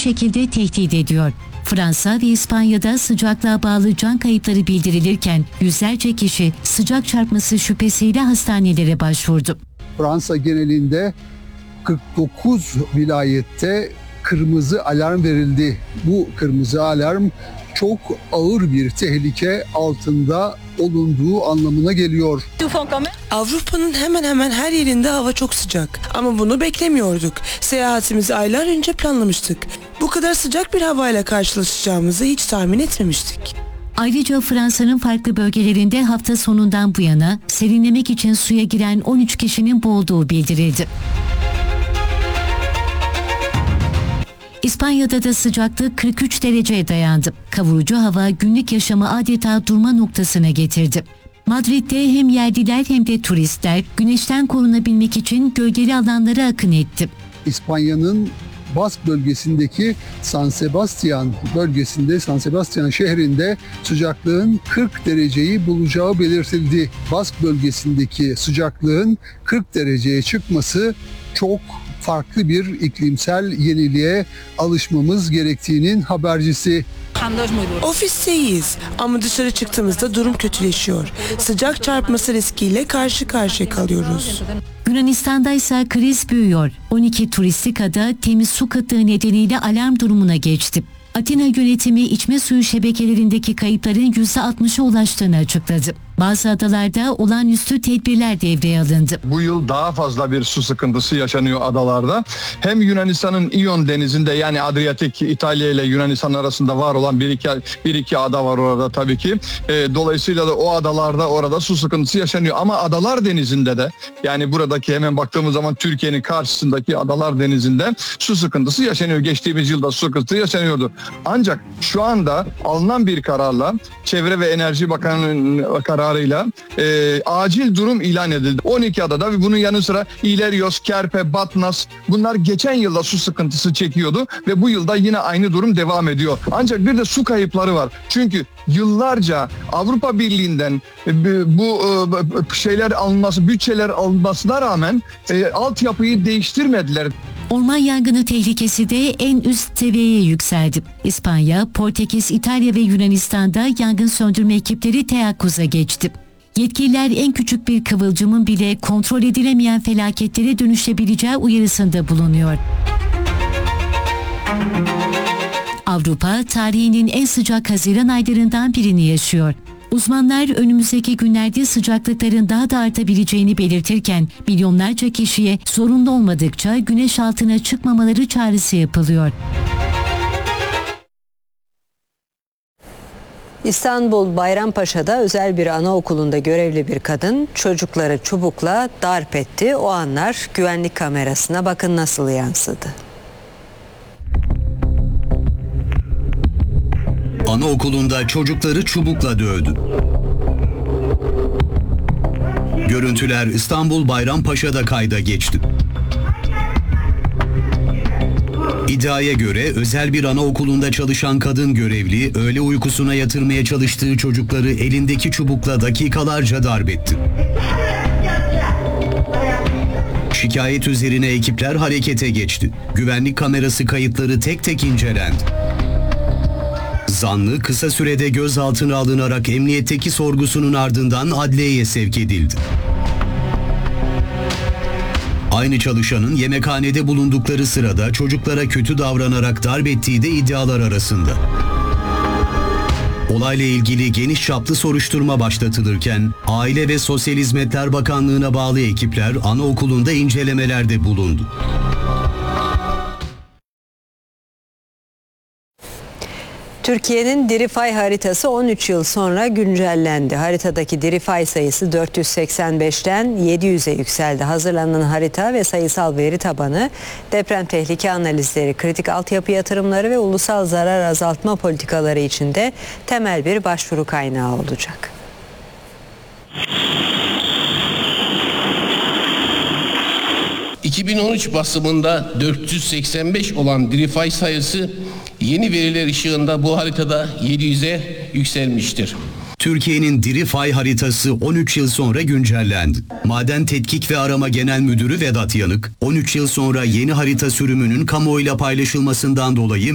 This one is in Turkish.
şekilde tehdit ediyor. Fransa ve İspanya'da sıcaklığa bağlı can kayıpları bildirilirken yüzlerce kişi sıcak çarpması şüphesiyle hastanelere başvurdu. Fransa genelinde 49 vilayette kırmızı alarm verildi. Bu kırmızı alarm çok ağır bir tehlike altında olunduğu anlamına geliyor. Avrupa'nın hemen hemen her yerinde hava çok sıcak. Ama bunu beklemiyorduk. Seyahatimizi aylar önce planlamıştık. Bu kadar sıcak bir havayla karşılaşacağımızı hiç tahmin etmemiştik. Ayrıca Fransa'nın farklı bölgelerinde hafta sonundan bu yana serinlemek için suya giren 13 kişinin boğulduğu bildirildi. İspanya'da da sıcaklık 43 dereceye dayandı. Kavurucu hava günlük yaşamı adeta durma noktasına getirdi. Madrid'de hem yerliler hem de turistler güneşten korunabilmek için gölgeli alanlara akın etti. İspanya'nın Bask bölgesindeki San Sebastian şehrinde sıcaklığın 40 dereceyi bulacağı belirtildi. Bask bölgesindeki sıcaklığın 40 dereceye çıkması çok farklı bir iklimsel yeniliğe alışmamız gerektiğinin habercisi. Ofisteyiz ama dışarı çıktığımızda durum kötüleşiyor. Sıcak çarpması riskiyle karşı karşıya kalıyoruz. Yunanistan'da ise kriz büyüyor. 12 turistik ada temiz su kıtlığı nedeniyle alarm durumuna geçti. Atina yönetimi içme suyu şebekelerindeki kayıpların %60'a ulaştığını açıkladı. Bazı adalarda olağanüstü tedbirler devreye alındı. Bu yıl daha fazla bir su sıkıntısı yaşanıyor adalarda. Hem Yunanistan'ın İyon denizinde, yani Adriyatik, İtalya ile Yunanistan arasında var olan bir iki ada var orada tabii ki. Dolayısıyla da o adalarda orada su sıkıntısı yaşanıyor. Ama Adalar Denizi'nde de, yani buradaki hemen baktığımız zaman Türkiye'nin karşısındaki Adalar Denizi'nde su sıkıntısı yaşanıyor. Geçtiğimiz yılda su sıkıntısı yaşanıyordu. Ancak şu anda alınan bir kararla, Çevre ve Enerji Bakanı'nın kararıyla acil durum ilan edildi. 12 adada ve bunun yanı sıra İlerios, Kerpe, Batnas, bunlar geçen yılda su sıkıntısı çekiyordu ve bu yılda yine aynı durum devam ediyor. Ancak bir de su kayıpları var. Çünkü yıllarca Avrupa Birliği'nden bu bütçeler alınmasına rağmen altyapıyı değiştirmediler. Orman yangını tehlikesi de en üst seviyeye yükseldi. İspanya, Portekiz, İtalya ve Yunanistan'da yangın söndürme ekipleri teyakkuza geçti. Yetkililer en küçük bir kıvılcımın bile kontrol edilemeyen felaketlere dönüşebileceği uyarısında bulunuyor. Avrupa, tarihinin en sıcak Haziran aylarından birini yaşıyor. Uzmanlar önümüzdeki günlerde sıcaklıkların daha da artabileceğini belirtirken milyonlarca kişiye zorunlu olmadıkça güneş altına çıkmamaları çağrısı yapılıyor. İstanbul Bayrampaşa'da özel bir anaokulunda görevli bir kadın çocukları çubukla darp etti. O anlar güvenlik kamerasına bakın nasıl yansıdı. Anaokulunda çocukları çubukla dövdü. Görüntüler İstanbul Bayrampaşa'da kayda geçti. İddiaya göre özel bir anaokulunda çalışan kadın görevli öğle uykusuna yatırmaya çalıştığı çocukları elindeki çubukla dakikalarca darp etti. Şikayet üzerine ekipler harekete geçti. Güvenlik kamerası kayıtları tek tek incelendi. Zanlı kısa sürede gözaltına alınarak emniyetteki sorgusunun ardından adliyeye sevk edildi. Aynı çalışanın yemekhanede bulundukları sırada çocuklara kötü davranarak darp ettiği de iddialar arasında. Olayla ilgili geniş çaplı soruşturma başlatılırken Aile ve Sosyal Hizmetler Bakanlığı'na bağlı ekipler anaokulunda incelemelerde bulundu. Türkiye'nin DiriFay haritası 13 yıl sonra güncellendi. Haritadaki DiriFay sayısı 485'ten 700'e yükseldi. Hazırlanan harita ve sayısal veri tabanı deprem tehlike analizleri, kritik altyapı yatırımları ve ulusal zarar azaltma politikaları içinde temel bir başvuru kaynağı olacak. ...2013 basımında 485 olan DiriFay sayısı yeni veriler ışığında bu haritada 700'e yükselmiştir. Türkiye'nin DiriFay haritası 13 yıl sonra güncellendi. Maden Tetkik ve Arama Genel Müdürü Vedat Yanık, 13 yıl sonra yeni harita sürümünün kamuoyuyla paylaşılmasından dolayı